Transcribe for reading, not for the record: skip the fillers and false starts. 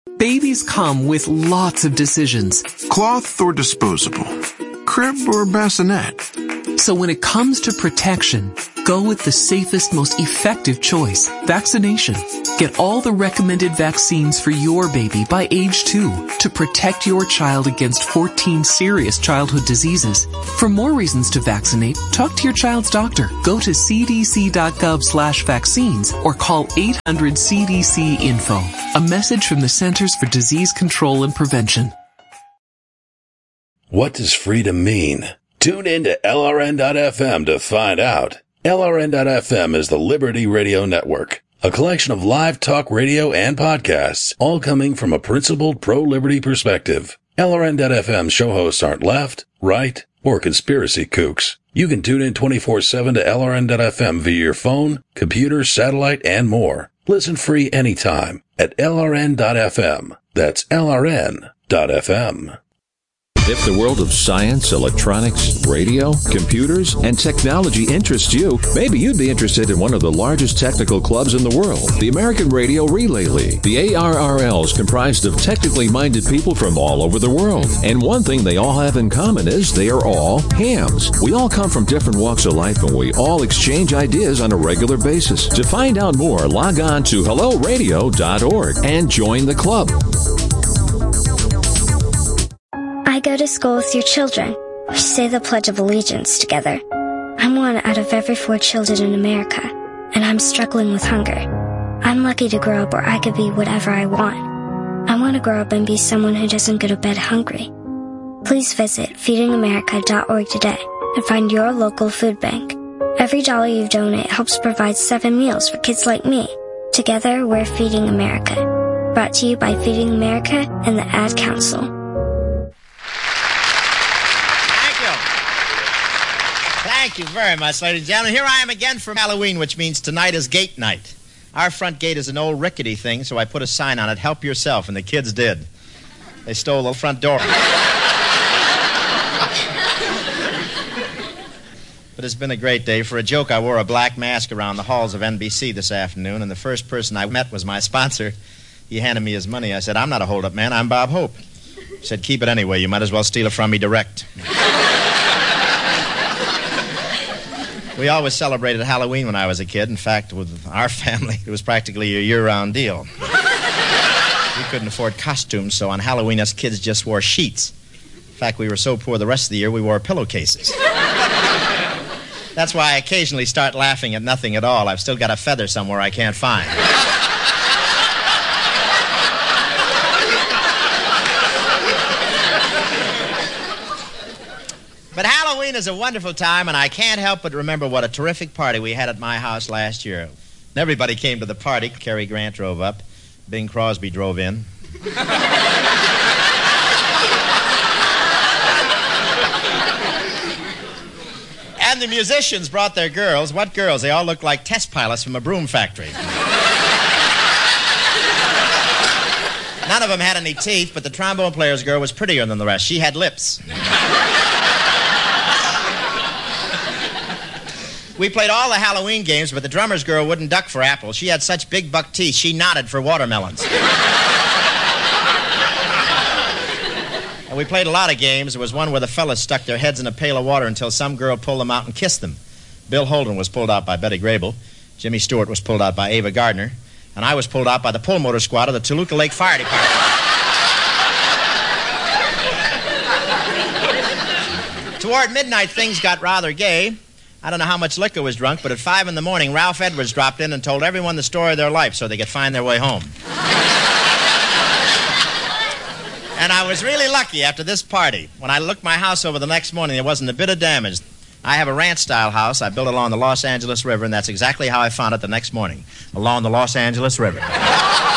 Babies come with lots of decisions. Cloth or disposable? Crib or bassinet? So when it comes to protection, go with the safest, most effective choice, vaccination. Get all the recommended vaccines for your baby by age 2 to protect your child against 14 serious childhood diseases. For more reasons to vaccinate, talk to your child's doctor. Go to cdc.gov/vaccines or call 800-CDC-INFO. A message from the Centers for Disease Control and Prevention. What does freedom mean? Tune in to LRN.FM to find out. LRN.FM is the Liberty Radio Network, a collection of live talk radio and podcasts, all coming from a principled pro-liberty perspective. LRN.FM show hosts aren't left, right, or conspiracy kooks. You can tune in 24/7 to LRN.FM via your phone, computer, satellite, and more. Listen free anytime at LRN.FM. That's LRN.FM. If the world of science, electronics, radio, computers, and technology interests you, maybe you'd be interested in one of the largest technical clubs in the world, the American Radio Relay League. The ARRL is comprised of technically minded people from all over the world. And one thing they all have in common is they are all hams. We all come from different walks of life and we all exchange ideas on a regular basis. To find out more, log on to helloradio.org and join the club. I go to school with your children. We say the Pledge of Allegiance together. I'm one out of every 4 children in America, and I'm struggling with hunger. I'm lucky to grow up where I could be whatever I want. I want to grow up and be someone who doesn't go to bed hungry. Please visit feedingamerica.org today and find your local food bank. Every dollar you donate helps provide 7 meals for kids like me. Together, we're Feeding America. Brought to you by Feeding America and the Ad Council. Thank you very much, ladies and gentlemen. Here I am again for Halloween, which means tonight is gate night. Our front gate is an old rickety thing, so I put a sign on it, help yourself, and the kids did. They stole the front door. But it's been a great day. For a joke, I wore a black mask around the halls of NBC this afternoon, and the first person I met was my sponsor. He handed me his money. I said, I'm not a hold-up man, I'm Bob Hope. He said, keep it anyway, you might as well steal it from me direct. We always celebrated Halloween when I was a kid. In fact, with our family, it was practically a year-round deal. We couldn't afford costumes, so on Halloween, us kids just wore sheets. In fact, we were so poor the rest of the year, we wore pillowcases. That's why I occasionally start laughing at nothing at all. I've still got a feather somewhere I can't find. But Halloween is a wonderful time, and I can't help but remember what a terrific party we had at my house last year. Everybody came to the party. Cary Grant drove up. Bing Crosby drove in. And the musicians brought their girls. What girls? They all looked like test pilots from a broom factory. None of them had any teeth, but the trombone player's girl was prettier than the rest. She had lips. We played all the Halloween games, but the drummer's girl wouldn't duck for apples. She had such big buck teeth, she nodded for watermelons. And we played a lot of games. There was one where the fellas stuck their heads in a pail of water until some girl pulled them out and kissed them. Bill Holden was pulled out by Betty Grable. Jimmy Stewart was pulled out by Ava Gardner. And I was pulled out by the pull-motor squad of the Toluca Lake Fire Department. Toward midnight, things got rather gay. I don't know how much liquor was drunk, but at 5 in the morning, Ralph Edwards dropped in and told everyone the story of their life so they could find their way home. And I was really lucky after this party. When I looked my house over the next morning, there wasn't a bit of damage. I have a ranch-style house I built along the Los Angeles River, and that's exactly how I found it the next morning, along the Los Angeles River.